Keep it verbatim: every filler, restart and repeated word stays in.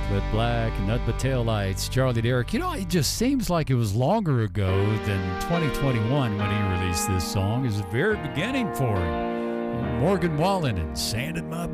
But Black, Nut But Taillights, Charlie Derrick. You know, it just seems like it was longer ago than twenty twenty-one when he released this song. It was the very beginning for him. Morgan Wallen and Sand in My